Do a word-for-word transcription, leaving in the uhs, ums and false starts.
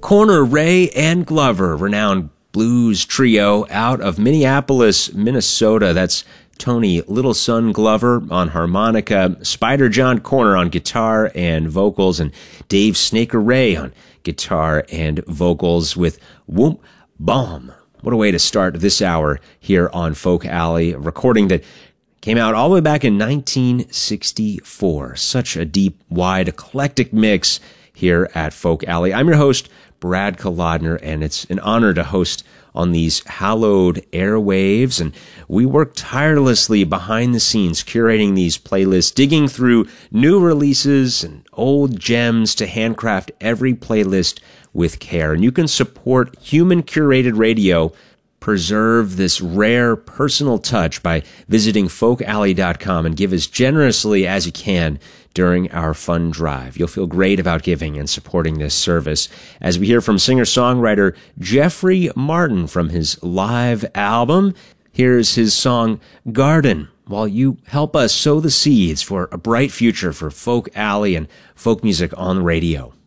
Corner Ray and Glover, renowned blues trio out of Minneapolis, Minnesota. That's Tony Little Son Glover on harmonica, Spider John Corner on guitar and vocals, and Dave Snaker Ray on guitar and vocals with Whoop Bomb. What a way to start this hour here on Folk Alley, a recording that came out all the way back in nineteen sixty-four. Such a deep, wide, eclectic mix here at Folk Alley. I'm your host, Brad Kolodner, and it's an honor to host on these hallowed airwaves, and we work tirelessly behind the scenes curating these playlists, digging through new releases and old gems to handcraft every playlist with care. And you can support human curated radio, preserve this rare personal touch by visiting folk alley dot com and give as generously as you can during our fund drive. You'll feel great about giving and supporting this service as we hear from singer-songwriter Jeffrey Martin from his live album. Here's his song Garden, while you help us sow the seeds for a bright future for Folk Alley and folk music on the radio.